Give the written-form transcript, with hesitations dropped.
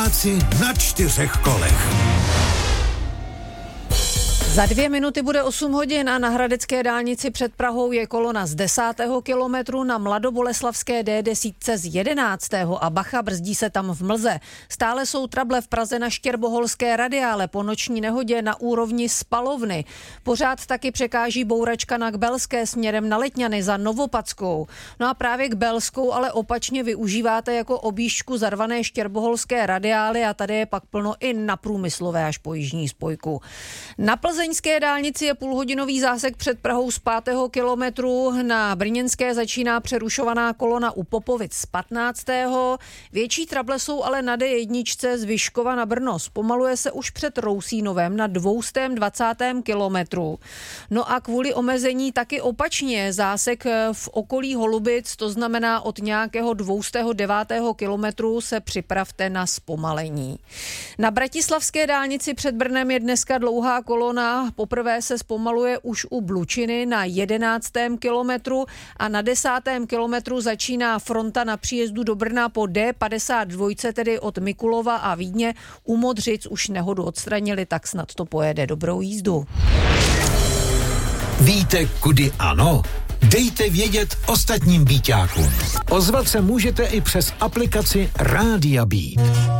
Pražáci na 4 kolech. Za 2 minuty bude 8 hodin a na hradecké dálnici před Prahou je kolona z 10. kilometru, na mladoboleslavské D10 z 11. a bacha, brzdí se tam v mlze. Stále jsou trable v Praze na Štěrboholské radiále po noční nehodě na úrovni spalovny. Pořád taky překáží bouračka na Kbelské směrem na Letňany za Novopadskou. No a právě Kbelskou ale opačně využíváte jako objížďku zarvané Štěrboholské radiály a tady je pak plno i na Průmyslové až po jižní spojku. Na plzeňské dálnici je půlhodinový zásek před Prahou z 5. kilometru. Na brněnské začíná přerušovaná kolona u Popovic z 15. Větší trable jsou ale na D1 z Vyškova na Brno. Zpomaluje se už před Rousínovem na 220. kilometru. No a kvůli omezení taky opačně zásek v okolí Holubic, to znamená od nějakého 209. kilometru se připravte na zpomalení. Na bratislavské dálnici před Brnem je dneska dlouhá kolona. Poprvé se zpomaluje už u Blučiny na 11. kilometru a na 10. kilometru začíná fronta na příjezdu do Brna po D52, tedy od Mikulova a Vídně. U Modřic už nehodu odstranili, tak snad to pojede. Dobrou jízdu. Víte, kudy ano? Dejte vědět ostatním Bíťákům. Ozvat se můžete i přes aplikaci Rádia Beat.